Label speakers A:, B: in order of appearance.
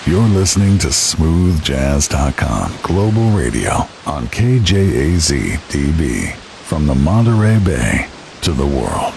A: You're listening to smoothjazz.com Global Radio on KJAZ DB from the Monterey Bay to the world.